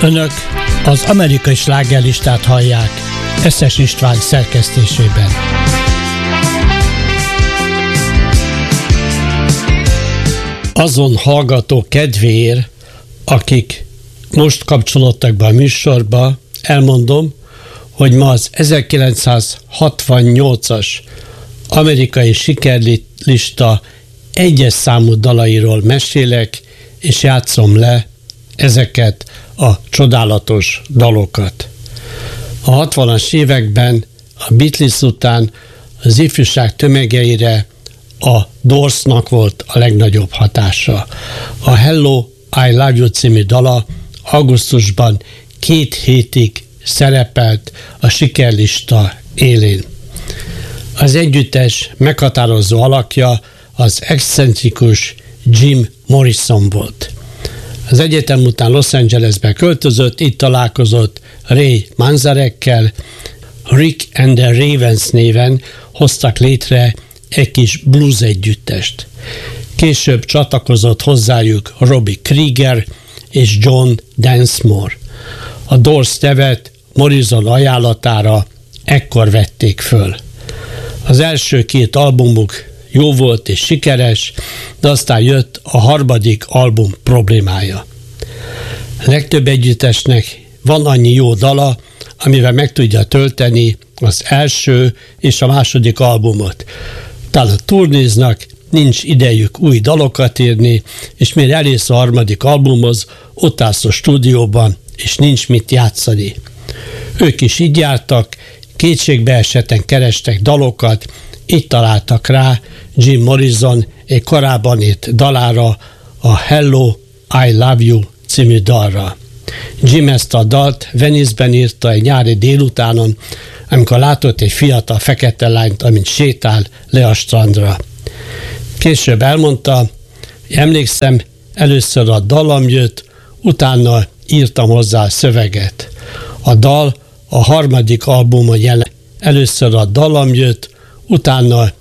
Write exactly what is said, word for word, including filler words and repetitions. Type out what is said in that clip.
Önök az amerikai slágerlistát hallják Eszes István szerkesztésében. Azon hallgató kedvéért, akik most kapcsolódtak be a műsorba, elmondom, hogy ma az ezerkilencszázhatvannyolcas amerikai sikerlista egyes számú dalairól mesélek, és játszom le ezeket a csodálatos dalokat. A hatvanas években a Beatles után az ifjúság tömegeire a Doorsnak volt a legnagyobb hatása. A Hello, I Love You című dala augusztusban két hétig szerepelt a sikerlista élén. Az együttes meghatározó alakja az excentrikus Jim Morrison volt. Az egyetem után Los Angelesbe költözött, itt találkozott Ray Manzarekkel, Rick and the Ravens néven hoztak létre egy kis blues együttest. Később csatlakozott hozzájuk Robbie Krieger és John Densmore. A Doors nevet Morrison ajánlatára ekkor vették föl. Az első két albumuk jó volt és sikeres, de aztán jött a harmadik album problémája. A legtöbb együttesnek van annyi jó dala, amivel meg tudja tölteni az első és a második albumot. Talán turnéznak, nincs idejük új dalokat írni, és mire elérsz a harmadik albumhoz, ott állsz a stúdióban, és nincs mit játszani. Ők is így jártak, kétségbeesetten kerestek dalokat, így találtak rá Jim Morrison egy korábban írt dalára, a Hello, I Love You című dalra. Jim ezt a dalt Venice-ben írta egy nyári délutánon, amikor látott egy fiatal fekete lányt, amint sétál le a strandra. Később elmondta, emlékszem, először a dallam jött, utána írtam hozzá a szöveget. A dal a harmadik albumon jelen. Először a dallam jött, utána